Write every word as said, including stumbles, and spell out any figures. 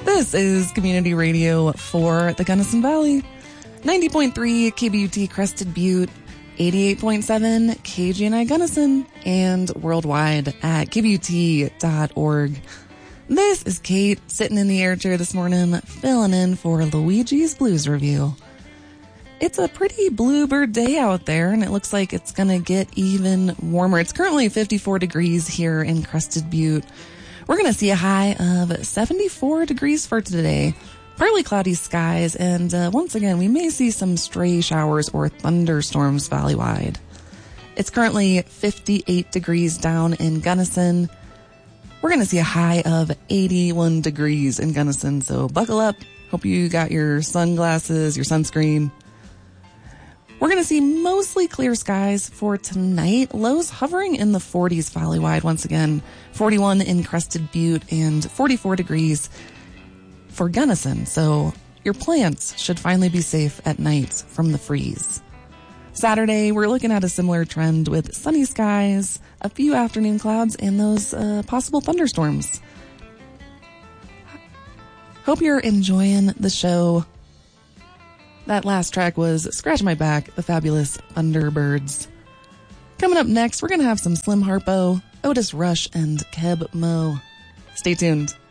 This is community radio for the Gunnison Valley. ninety point three K B U T Crested Butte, eighty-eight point seven K G N I Gunnison, and worldwide at K B U T dot org. This is Kate sitting in the air chair this morning, filling in for Luigi's Blues Review. It's a pretty bluebird day out there, and it looks like it's going to get even warmer. It's currently fifty-four degrees here in Crested Butte. We're going to see a high of seventy-four degrees for today. Partly cloudy skies, and uh, once again, we may see some stray showers or thunderstorms valley-wide. It's currently fifty-eight degrees down in Gunnison. We're going to see a high of eighty-one degrees in Gunnison, so buckle up. Hope you got your sunglasses, your sunscreen. We're going to see mostly clear skies for tonight. Lows hovering in the forties valley-wide once again. forty-one in Crested Butte and forty-four degrees for Gunnison. So your plants should finally be safe at night from the freeze. Saturday, we're looking at a similar trend with sunny skies, a few afternoon clouds, and those uh, possible thunderstorms. Hope you're enjoying the show. That last track was Scratch My Back, the fabulous Thunderbirds. Coming up next, we're going to have some Slim Harpo, Otis Rush, and Keb Mo. Stay tuned.